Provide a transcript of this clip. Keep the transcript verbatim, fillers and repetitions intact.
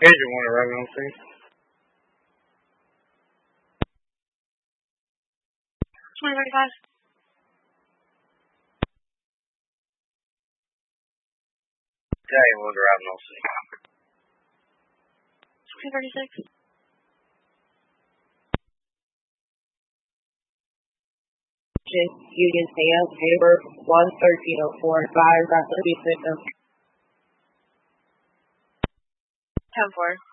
Agent one arriving on scene. twenty thirty-five. Italian one arriving on scene. twenty thirty-six. Union Sam, Haber, one thirteen oh four, five, that's the victim. ten four.